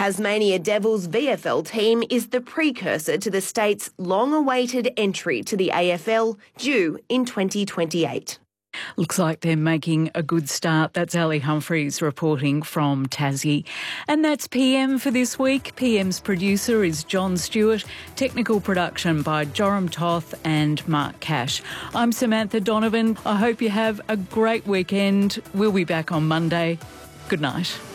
Tasmania Devils VFL team is the precursor to the state's long-awaited entry to the AFL, due in 2028. Looks like they're making a good start. That's Ali Humphreys reporting from Tassie. And that's PM for this week. PM's producer is John Stewart. Technical production by Joram Toth and Mark Cash. I'm Samantha Donovan. I hope you have a great weekend. We'll be back on Monday. Good night.